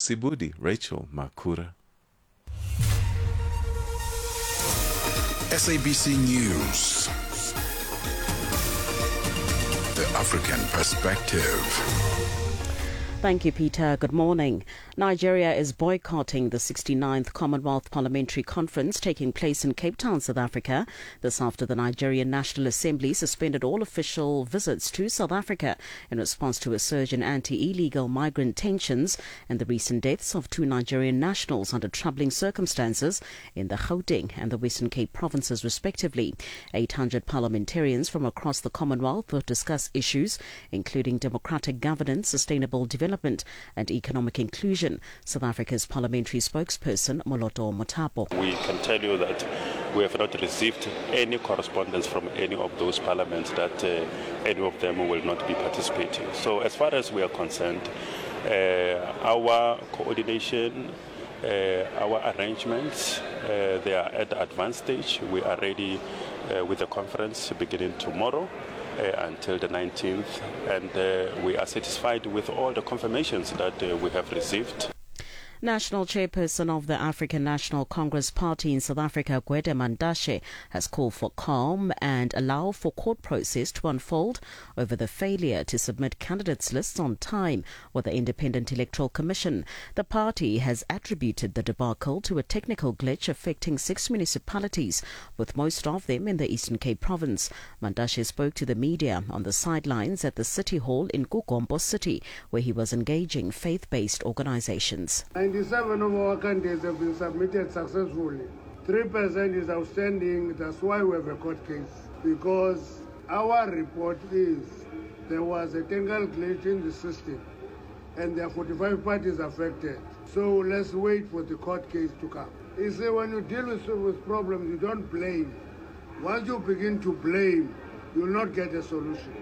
Sibudi Rachel Makura. SABC News. The African Perspective. Thank you, Peter. Good morning. Nigeria is boycotting the 69th Commonwealth Parliamentary Conference taking place in Cape Town, South Africa. This after the Nigerian National Assembly suspended all official visits to South Africa in response to a surge in anti-illegal migrant tensions and the recent deaths of 2 Nigerian nationals under troubling circumstances in the Gauteng and the Western Cape provinces, respectively. 800 parliamentarians from across the Commonwealth will discuss issues including democratic governance, sustainable development and economic inclusion. South Africa's parliamentary spokesperson, Moloto Mothapo. We can tell you that we have not received any correspondence from any of those parliaments that any of them will not be participating. So as far as we are concerned, our coordination, our arrangements, they are at the advanced stage. We are ready with the conference beginning tomorrow until the 19th, and we are satisfied with all the confirmations that we have received. National chairperson of the African National Congress Party in South Africa, Gwede Mantashe, has called for calm and allow for court process to unfold over the failure to submit candidates lists on time with the Independent Electoral Commission. The party has attributed the debacle to a technical glitch affecting 6 municipalities, with most of them in the Eastern Cape province. Mantashe spoke to the media on the sidelines at the City Hall in Kukombo City, where he was engaging faith-based organizations. 97 of our candidates have been submitted successfully. 3% is outstanding. That's why we have a court case. Because our report is there was a technical glitch in the system and there are 45 parties affected. So let's wait for the court case to come. You see, when you deal with problems, you don't blame. Once you begin to blame, you will not get a solution.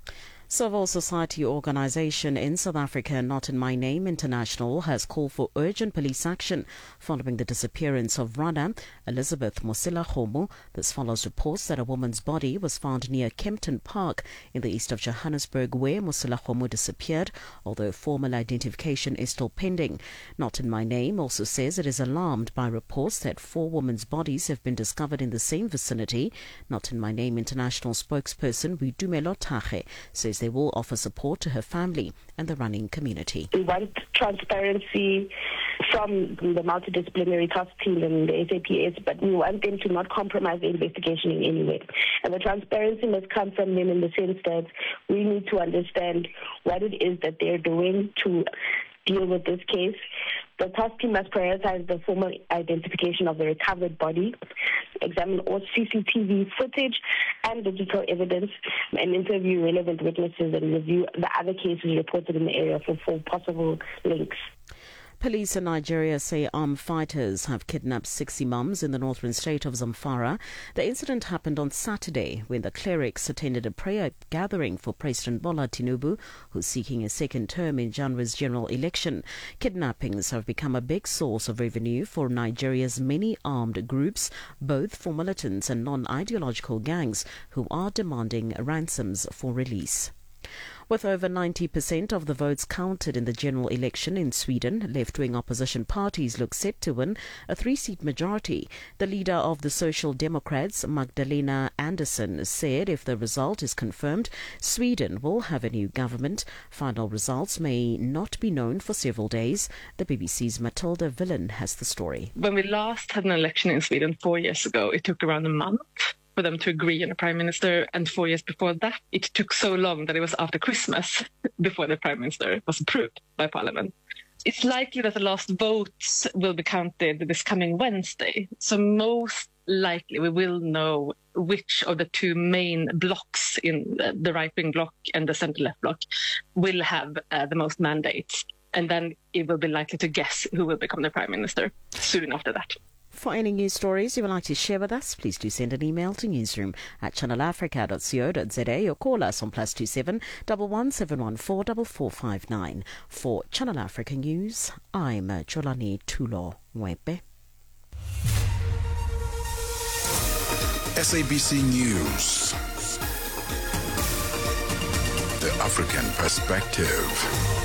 Civil society organization in South Africa, Not in My Name International, has called for urgent police action following the disappearance of runner Elizabeth Mosilakgomo. This follows reports that a woman's body was found near Kempton Park in the east of Johannesburg, where Mosilakgomo disappeared, although formal identification is still pending. Not in My Name also says it is alarmed by reports that 4 women's bodies have been discovered in the same vicinity. Not in My Name International spokesperson Boitumelo Thage says they will offer support to her family and the running community. We want transparency from the multidisciplinary task team and the SAPS, but we want them to not compromise the investigation in any way. And the transparency must come from them in the sense that we need to understand what it is that they're doing to deal with this case. The task team must prioritize the formal identification of the recovered body, examine all CCTV footage and digital evidence, and interview relevant witnesses and review the other cases reported in the area for possible links. Police in Nigeria say armed fighters have kidnapped 6 imams in the northern state of Zamfara. The incident happened on Saturday when the clerics attended a prayer gathering for President Bola Tinubu, who's seeking a second term in January's general election. Kidnappings have become a big source of revenue for Nigeria's many armed groups, both for militants and non-ideological gangs, who are demanding ransoms for release. With over 90% of the votes counted in the general election in Sweden, left-wing opposition parties look set to win a 3-seat majority. The leader of the Social Democrats, Magdalena Andersson, said if the result is confirmed, Sweden will have a new government. Final results may not be known for several days. The BBC's Matilda Villen has the story. When we last had an election in Sweden 4 years ago, it took around a month for them to agree on a prime minister, and 4 years before that it took so long that it was after Christmas before the prime minister was approved by parliament. It's likely that the last votes will be counted this coming Wednesday, so most likely we will know which of the 2 main blocks in the right-wing bloc and the centre-left bloc will have the most mandates, and then it will be likely to guess who will become the prime minister soon after that. For any news stories you would like to share with us, please do send an email to newsroom@channelafrica.co.za or call us on +27 11 714 4459. For Channel Africa News, I'm Jolani Tulo Mwepe. SABC News. The African Perspective.